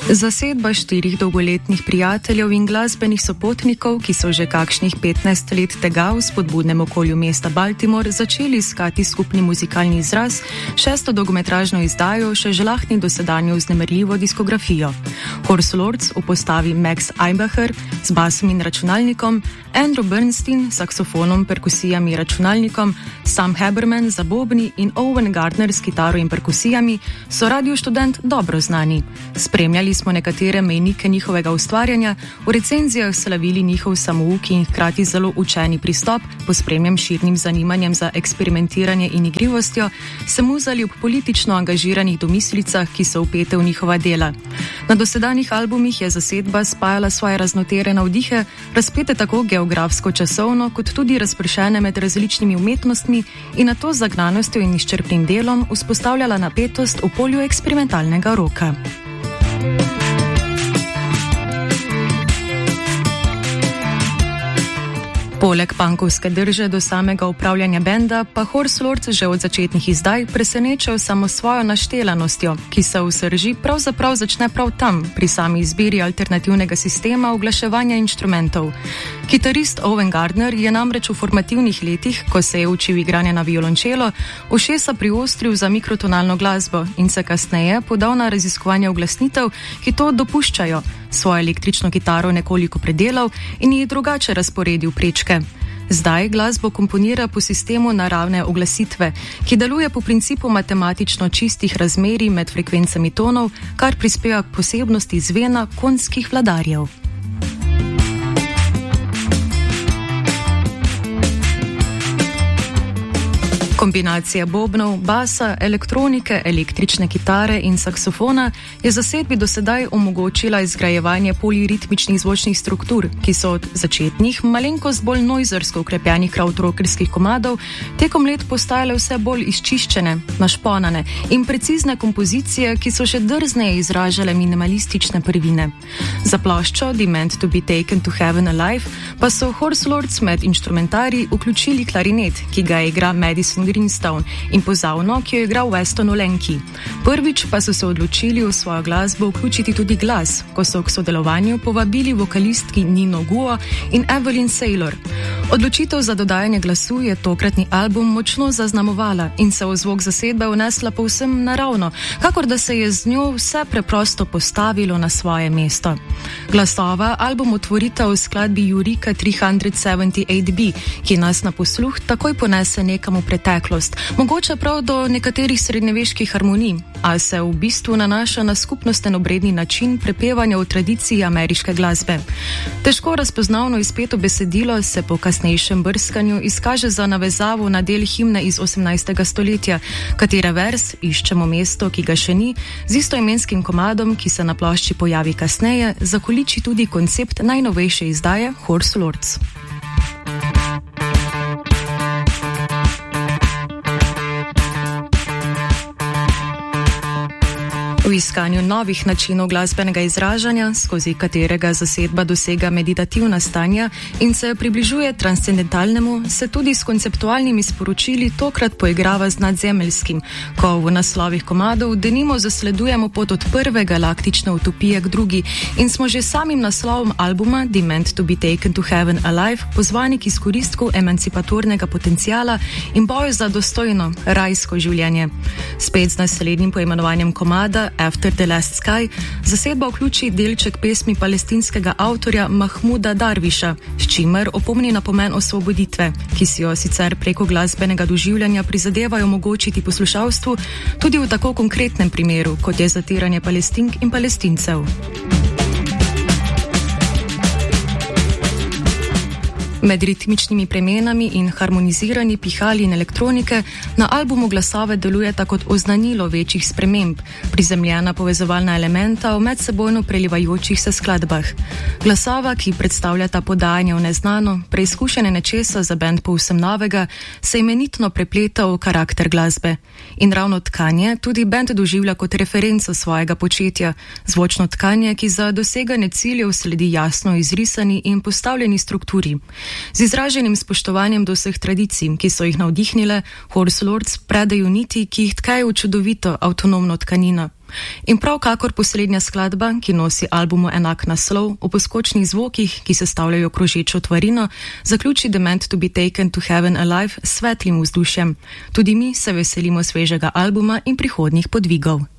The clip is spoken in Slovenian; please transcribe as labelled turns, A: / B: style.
A: Zasedba 4 dolgoletnih prijateljev in glasbenih sopotnikov, ki so že kakšnih 15 let tega v spodbudnem okolju mesta Baltimore začeli iskati skupni muzikalni izraz, 6. dolgometražno izdajo še želahni dosedanjo vznemirljivo diskografijo. Horse Lords v postavi Max Eibacher z basom in računalnikom, Andrew Bernstein s saksofonom, perkusijami in računalnikom, Sam Haberman za bobni in Owen Gardner s kitaro in perkusijami so Radio Študent dobro znani. Spremljali smo nekatere mejnike njihovega ustvarjanja, v recenzijah slavili njihov samouk in hkrati zelo učeni pristop, pospremljen širnim zanimanjem za eksperimentiranje in igrivostjo, se muzali ob politično angažiranih domislicah, ki so vpete v njihova dela. Na dosedanjih albumih je zasedba spajala svoje raznotere navdihe, razpete tako geografsko-časovno, kot tudi razpršene med različnimi umetnostmi in na to z zagnanostjo in izčrpnim delom vzpostavljala napetost v polju eksperimentalnega roka. Poleg punkovske drže do samega upravljanja benda pa Horse Lords že od začetnih izdaj presenečajo samo svojo naštelanostjo, ki se v srži pravzaprav začne prav tam, pri sami izbiri alternativnega sistema oglaševanja inštrumentov. Kitarist Owen Gardner je namreč v formativnih letih, ko se je učil igranje na violončelo, ušesa priostril za mikrotonalno glasbo in se kasneje podal na raziskovanje uglasnitev, ki to dopuščajo, svojo električno kitaro nekoliko predelal in ji drugače razporedil prečke. Zdaj glasbo komponira po sistemu naravne oglasitve, ki deluje po principu matematično čistih razmerij med frekvencami tonov, kar prispeva k posebnosti zvena konjskih vladarjev. Kombinacija bobnov, basa, elektronike, električne kitare in saksofona je zasedbi do sedaj omogočila izgrajevanje poliritmičnih zvočnih struktur, ki so od začetnih malenkost bolj noizersko ukrepljenih krautrockerskih komadov tekom let postajale vse bolj izčiščene, našponane in precizne kompozicije, ki so še drzneje izražale minimalistične prvine. Za ploščo The Meant to be Taken to Heaven Alive pa so Horse Lords med inštrumentarji vključili klarinet, ki ga igra Madison Greenstone in pozavno, ki jo igra Weston Olenki. Prvič pa so se odločili v svojo glasbo vključiti tudi glas, ko so k sodelovanju povabili vokalistki Nino Guo in Evelyn Saylor. Odločitev za dodajanje glasu je tokratni album močno zaznamovala in se v zvok zasedbe vnesla povsem naravno, kakor da se je z njo vse preprosto postavilo na svoje mesto. Glasova album otvorita v skladbi Eureka 378B, ki nas na posluh takoj ponese nekam v preteklost, mogoče prav do nekaterih srednjeveških harmonij, a se v bistvu nanaša na skupnosten obredni način prepevanja v tradiciji ameriške glasbe. Težko razpoznavno izpeto besedilo se po kasnejšem brskanju izkaže za navezavo na del himne iz 18. stoletja, katere vers Iščemo mesto, ki ga še ni, z istoimenskim komadom, ki se na plošči pojavi kasneje, zakoliči tudi koncept najnovejše izdaje Horse Lords. V iskanju novih načinov glasbenega izražanja, skozi katerega zasedba dosega meditativna stanja in se približuje transcendentalnemu, se tudi s konceptualnimi sporočili tokrat poigrava z nadzemeljskim, ko v naslovih komadov denimo zasledujemo pot od prve galaktične utopije k drugi in smo že samim naslovom albuma The Meant to be Taken to Heaven Alive pozvani k izkoristku emancipatornega potencijala in boju za dostojno, rajsko življenje. Spet z naslednjim poimenovanjem komada After the Last Sky, zasedba vključi delček pesmi palestinskega avtorja Mahmuda Darviša, s čimer opomni na pomen osvoboditve, ki si jo sicer preko glasbenega doživljanja prizadevajo omogočiti poslušalstvu tudi v tako konkretnem primeru, kot je zatiranje Palestink in Palestincev. Med ritmičnimi premenami in harmoniziranji pihali in elektronike na albumu glasove delujeta kot oznanilo večjih sprememb, prizemljena povezovalna elementa v medsebojno prelivajočih se skladbah. Glasova, ki predstavljata podajanje v neznano, preizkušene nečesa za bend povsem novega, se imenitno prepleta v karakter glasbe. In ravno tkanje tudi bend doživlja kot referenco svojega početja, zvočno tkanje, ki za doseganje ciljev sledi jasno izrisani in postavljeni strukturi. Z izraženim spoštovanjem do vseh tradicij, ki so jih navdihnile, Horse Lords predajo niti, ki jih tkajo v čudovito avtonomno tkanino. In prav kakor poslednja skladba, ki nosi albumu enak naslov, o poskočnih zvokih, ki sestavljajo krožečo tvarino, zaključi The Meant to be Taken to Heaven Alive s svetlim vzdušjem. Tudi mi se veselimo svežega albuma in prihodnjih podvigov.